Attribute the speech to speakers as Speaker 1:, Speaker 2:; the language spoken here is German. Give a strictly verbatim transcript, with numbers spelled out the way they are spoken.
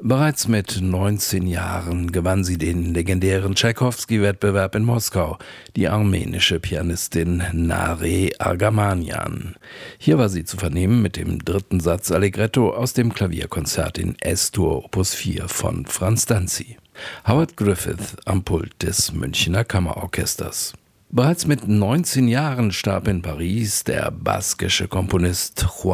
Speaker 1: Bereits mit neunzehn Jahren gewann sie den legendären Tschaikowski-Wettbewerb in Moskau, die armenische Pianistin Nare Argamanian. Hier war sie zu vernehmen mit dem dritten Satz Allegretto aus dem Klavierkonzert in S-Dur Opus vier von Franz Danzi. Howard Griffith am Pult des Münchner Kammerorchesters. Bereits mit neunzehn Jahren starb in Paris der baskische Komponist